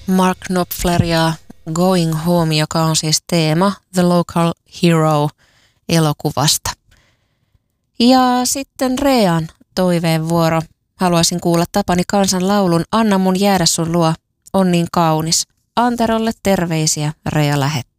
Mark Knopfler ja Going Home, joka on siis teema The Local Hero -elokuvasta. Ja sitten Rean toiveen vuoro. Haluaisin kuulla Tapani Kansan laulun Anna mun jäädä sun luo, on niin kaunis. Anterolle terveisiä, Rea lähettää.